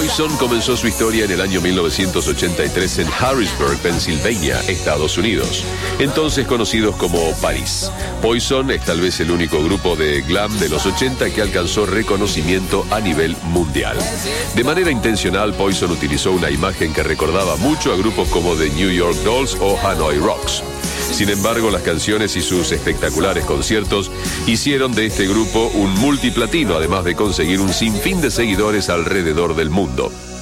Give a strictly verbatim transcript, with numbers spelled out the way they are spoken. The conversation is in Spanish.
Poison comenzó su historia en el año mil novecientos ochenta y tres en Harrisburg, Pensilvania, Estados Unidos, entonces conocidos como París. Poison es tal vez el único grupo de glam de los ochenta que alcanzó reconocimiento a nivel mundial. De manera intencional, Poison utilizó una imagen que recordaba mucho a grupos como The New York Dolls o Hanoi Rocks. Sin embargo, las canciones y sus espectaculares conciertos hicieron de este grupo un multiplatino, además de conseguir un sinfín de seguidores alrededor del mundo.